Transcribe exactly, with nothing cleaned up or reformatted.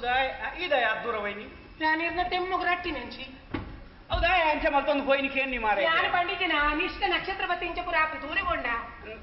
ಹೌದಾ ಇದ ದೂರ ವೈನಿ ನಾನಿರ್ನ ತೆಮ್ಮಗ್ ರಟ್ಟಿ ನೆಂಚಿ ಹೌದಾ ಅಂಚೆ ಮತ್ತೊಂದು ಪೋಯಿನಿಕೆ ಎನ್ನಿ ಮಾರೆ ನಾನು ಪಂಡಿತನ ನಿಷ್ಠ ನಕ್ಷತ್ರ ಬತ್ತಿಂಚ ಪುರ ಹಾಕಿ ದೂರಿಗೊಂಡ